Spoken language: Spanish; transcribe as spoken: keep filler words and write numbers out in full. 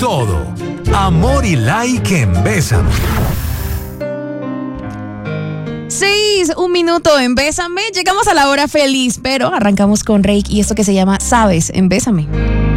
todo. Amor y like en Bésame. Seis, un minuto en Bésame. Llegamos a la hora feliz, pero arrancamos con Reik y esto que se llama Sabes en Bésame.